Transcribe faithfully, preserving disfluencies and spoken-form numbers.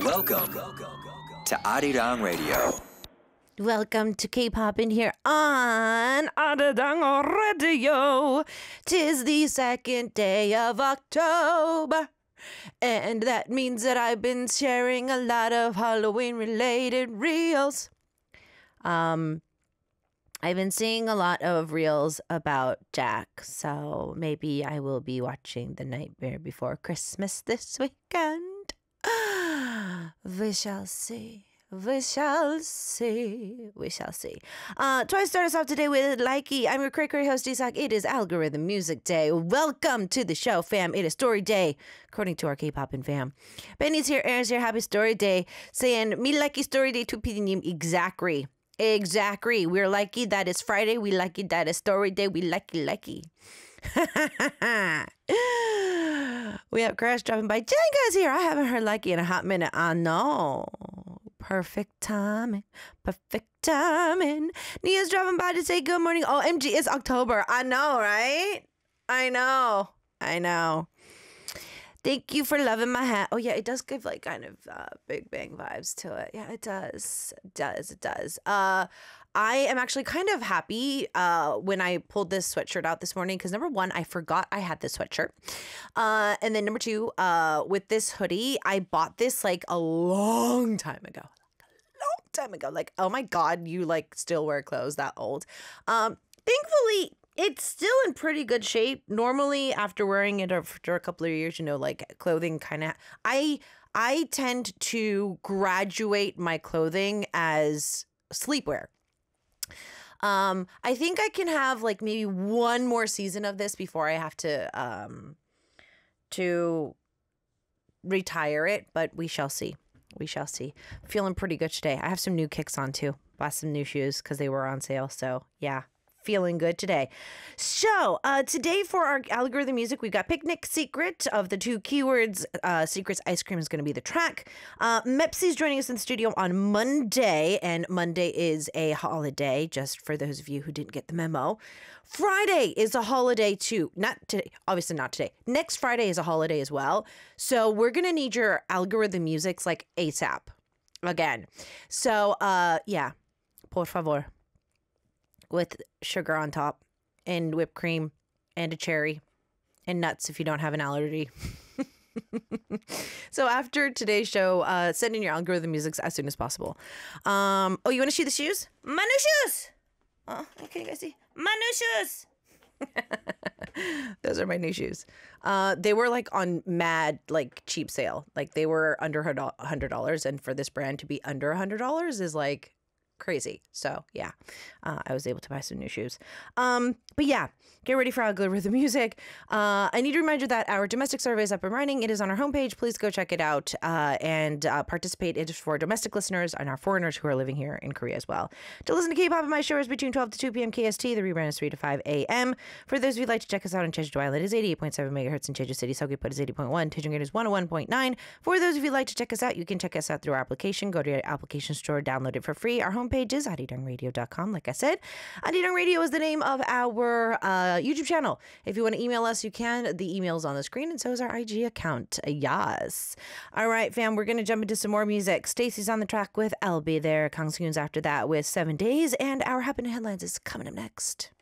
Welcome to Arirang Radio. Welcome to K-pop in here on Arirang Radio. 'Tis the second day of October, and that means that I've been sharing a lot of Halloween-related reels. Um, I've been seeing a lot of reels about Jack, so maybe I will be watching The Nightmare Before Christmas this weekend. We shall see. We shall see. We shall see. Uh, try to start us off today with Likey. I'm your cray cray host, Isak. It is Algorithm Music Day. Welcome to the show, fam. It is Story Day, according to our K-pop and fam. Benny's here, Aaron's here. Happy Story Day. Saying, me likey Story Day to pidinim exactly. Exactly. We're likey. That is Friday. We likey. That is Story Day. We likey likey. We have Crash dropping by. Jenga's here. I haven't heard likey in a hot minute. I know. Perfect timing. Perfect timing. Nia's dropping by to say good morning. O M G, it's October. I know, right? I know. I know. Thank you for loving my hat. Oh, yeah, it does give, like, kind of uh, Big Bang vibes to it. Yeah, it does. It does. It does. Uh, I am actually kind of happy uh, when I pulled this sweatshirt out this morning because, number one, I forgot I had this sweatshirt. Uh, and then, number two, uh, with this hoodie, I bought this, like, a long time ago. Like, a long time ago. Like, oh, my God, you, like, still wear clothes that old. Um, thankfully... It's still in pretty good shape. Normally, after wearing it after a couple of years, you know, like clothing kind of, I I tend to graduate my clothing as sleepwear. Um, I think I can have like maybe one more season of this before I have to um to retire it, but we shall see. We shall see. Feeling pretty good today. I have some new kicks on too. Bought some new shoes because they were on sale. So yeah. Feeling good today. So, uh, today for our algorithm music, we've got Picnic Secret of the two keywords. Uh, Secrets Ice Cream is going to be the track. Uh, Mepsi's joining us in the studio on Monday, and Monday is a holiday, just for those of you who didn't get the memo. Friday is a holiday too. Not today, obviously not today. Next Friday is a holiday as well. So, we're going to need your algorithm musics like ASAP again. So, uh, yeah, por favor. With sugar on top and whipped cream and a cherry and nuts if you don't have an allergy. So after today's show, uh, send in your algorithm music as soon as possible. Um, oh, you want to see the shoes? My new shoes! Oh, can you guys see? My new shoes! Those are my new shoes. Uh, they were like on mad, like cheap sale. Like they were under one hundred dollars, and for this brand to be under one hundred dollars is like crazy. So yeah, uh, I was able to buy some new shoes. Um, but yeah, get ready for algorithm music. Uh, I need to remind you that our domestic survey is up and running. It is on our homepage. Please go check it out uh, and uh, participate. It is for domestic listeners and our foreigners who are living here in Korea as well. To listen to K-pop in my show is between twelve to two p.m. K S T. The rebrand is three to five a.m. For those of you who'd like to check us out in Jeju Island, it is eighty-eight point seven megahertz in Jeju City. Seogwipo is eighty point one. Daejongdae is one oh one point nine. For those of you who'd like to check us out, you can check us out through our application. Go to your application store, download it for free. Our homepage is arirang radio dot com. Like I said, Arirang Radio is the name of our uh, YouTube channel. If you want to email us, you can. The email is on the screen, and so is our I G account. Yes. All right, fam, we're going to jump into some more music. Stacy's on the track with I'll Be There. Kang Seung's after that with Seven Days, and our Happening Headlines is coming up next.